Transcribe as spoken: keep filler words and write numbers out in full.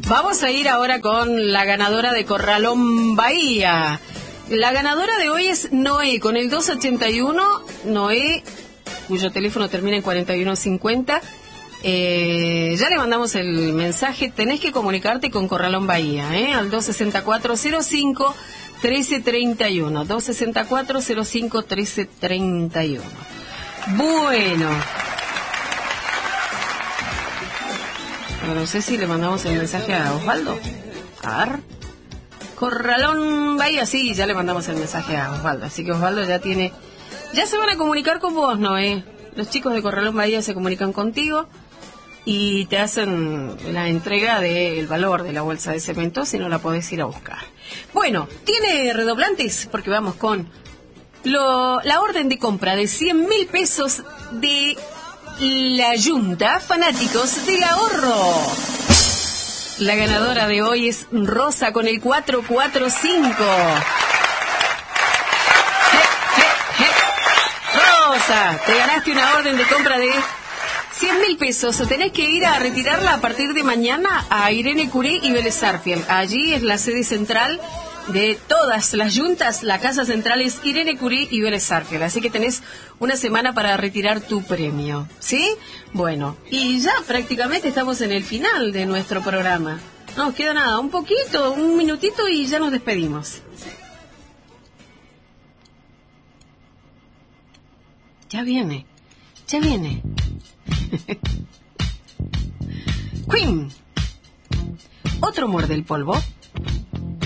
Vamos a ir ahora con la ganadora de Corralón Bahía. La ganadora de hoy es Noé, con el dos ochenta y uno, Noé, cuyo teléfono termina en cuarenta y uno cincuenta. Eh, ya le mandamos el mensaje, tenés que comunicarte con Corralón Bahía, ¿eh? Al dos sesenta y cuatro cero cinco trece treinta y uno, dos sesenta y cuatro cero cinco trece treinta y uno. Bueno, no sé si le mandamos el mensaje a Osvaldo. A ver. Corralón Bahía, sí, ya le mandamos el mensaje a Osvaldo. Así que Osvaldo ya tiene... Ya se van a comunicar con vos, Noé. Los chicos de Corralón Bahía se comunican contigo y te hacen la entrega del valor de la bolsa de cemento si no la podés ir a buscar. Bueno, ¿tiene redoblantes? Porque vamos con lo, la orden de compra de cien mil pesos de la Junta Fanáticos de Ahorro. La ganadora de hoy es Rosa con el cuatro cuatro cinco. Rosa, te ganaste una orden de compra de cien mil pesos. Tenés que ir a retirarla a partir de mañana a Irene Curí y Vélez Sarsfield. Allí es la sede central de todas las juntas. La casa central es Irene Curí y Vélez Sarsfield. Así que tenés una semana para retirar tu premio, ¿sí? Bueno, y ya prácticamente estamos en el final de nuestro programa. No nos queda nada, un poquito, un minutito y ya nos despedimos. Ya viene, ya viene. Queen. Otro muerde el polvo.